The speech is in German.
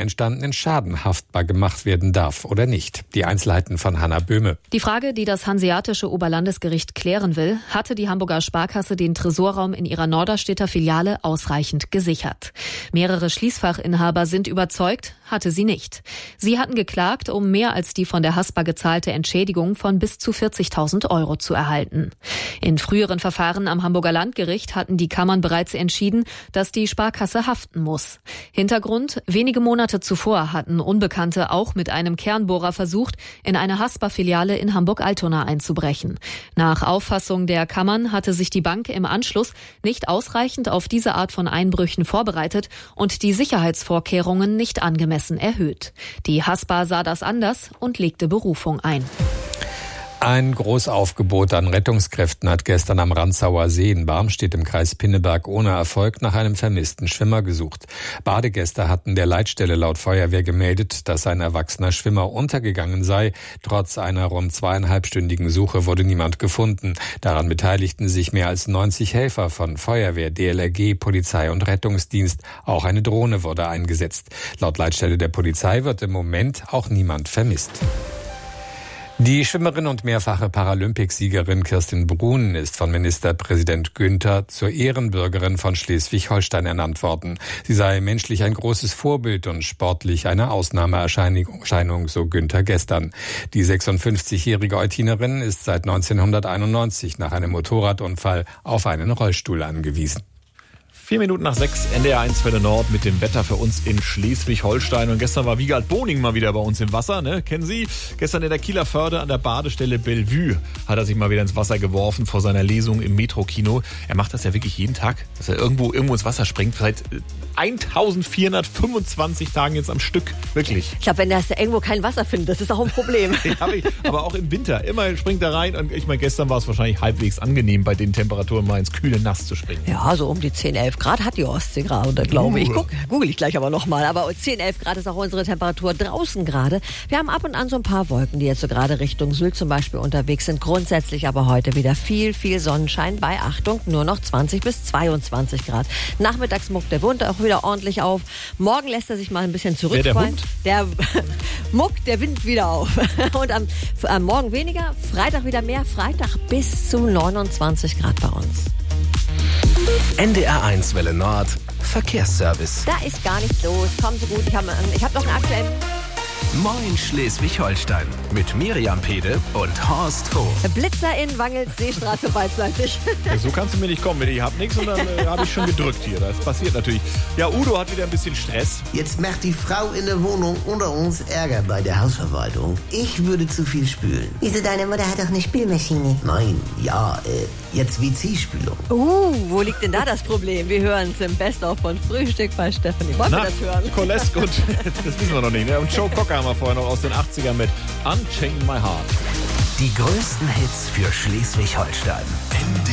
entstandenen Schaden haftbar gemacht werden darf oder nicht. Die Einzelheiten von Hanna Böhme. Die Frage, die das Hanseatische Oberlandesgericht klären will, hatte die Hamburger Sparkasse den Tresorraum in ihrer Norderstedter Filiale ausreichend gesichert. Mehrere Schließfachinhaber sind überzeugt, hatte sie nicht. Sie hatten geklagt, um mehr als die von der Haspa gezahlte Entschädigung von bis zu 40.000 Euro zu erhalten. In früheren Verfahren am Hamburger Landgericht hatten die Kammern bereits entschieden, dass die Sparkasse haften muss. Hintergrund: wenige Monate zuvor hatten Unbekannte auch mit einem Kernbohrer versucht, in eine Haspa-Filiale in Hamburg-Altona einzubrechen. Nach Auffassung der Kammern hatte sich die Bank im Anschluss nicht ausreichend auf diese Art von Einbrüchen vorbereitet und die Sicherheitsvorkehrungen nicht angemessen erhöht. Die Haspa sah das anders und legte Berufung ein. Ein Großaufgebot an Rettungskräften hat gestern am Rantzauer See in Barmstedt im Kreis Pinneberg ohne Erfolg nach einem vermissten Schwimmer gesucht. Badegäste hatten der Leitstelle laut Feuerwehr gemeldet, dass ein erwachsener Schwimmer untergegangen sei. Trotz einer rund 2,5-stündigen Suche wurde niemand gefunden. Daran beteiligten sich mehr als 90 Helfer von Feuerwehr, DLRG, Polizei und Rettungsdienst. Auch eine Drohne wurde eingesetzt. Laut Leitstelle der Polizei wird im Moment auch niemand vermisst. Die Schwimmerin und mehrfache Paralympicsiegerin Kirsten Brun ist von Ministerpräsident Günther zur Ehrenbürgerin von Schleswig-Holstein ernannt worden. Sie sei menschlich ein großes Vorbild und sportlich eine Ausnahmeerscheinung, so Günther gestern. Die 56-jährige Eutinerin ist seit 1991 nach einem Motorradunfall auf einen Rollstuhl angewiesen. 6:04, NDR 1 Welle Nord mit dem Wetter für uns in Schleswig-Holstein. Und gestern war Wiegald Boning mal wieder bei uns im Wasser, ne? Kennen Sie? Gestern in der Kieler Förde an der Badestelle Bellevue hat er sich mal wieder ins Wasser geworfen vor seiner Lesung im Metro-Kino. Er macht das ja wirklich jeden Tag, dass er irgendwo ins Wasser springt. Seit 1425 Tagen jetzt am Stück. Wirklich. Ich glaube, wenn er irgendwo kein Wasser findet, das ist auch ein Problem. Aber auch im Winter. Immer springt er rein. Und ich meine, gestern war es wahrscheinlich halbwegs angenehm, bei den Temperaturen mal ins kühle Nass zu springen. Ja, so um die 10, 11 Grad hat die Ostsee gerade, glaube ich. Google ich gleich aber nochmal. Aber 10, 11 Grad ist auch unsere Temperatur draußen gerade. Wir haben ab und an so ein paar Wolken, die jetzt so gerade Richtung Sylt zum Beispiel unterwegs sind. Grundsätzlich aber heute wieder viel Sonnenschein bei, Achtung, nur noch 20 bis 22 Grad. Nachmittags muckt der Wind auch wieder ordentlich auf. Morgen lässt er sich mal ein bisschen zurückfallen. Der muckt der Wind wieder auf. Und am Morgen weniger, Freitag wieder mehr. Freitag bis zu 29 Grad bei uns. NDR 1 Welle Nord, Verkehrsservice. Da ist gar nichts los. Kommen Sie gut. Ich hab noch einen aktuellen. Moin Schleswig-Holstein mit Miriam Pede und Horst Hof. Blitzer in Wangels, Seestraße beidseitig. Ja, so kannst du mir nicht kommen. Ich hab nichts und dann habe ich schon gedrückt hier. Das passiert natürlich. Ja, Udo hat wieder ein bisschen Stress. Jetzt macht die Frau in der Wohnung unter uns Ärger bei der Hausverwaltung. Ich würde zu viel spülen. Wieso, deine Mutter hat doch eine Spülmaschine? Nein, ja, jetzt WC-Spülung. Wo liegt denn da das Problem? Wir hören es im Best-of von Frühstück bei Stephanie. Wollen wir das hören? Kolesk und das wissen wir noch nicht. Ne? Und Joe Cocker haben wir vorher noch aus den 80ern mit Unchain My Heart. Die größten Hits für Schleswig-Holstein.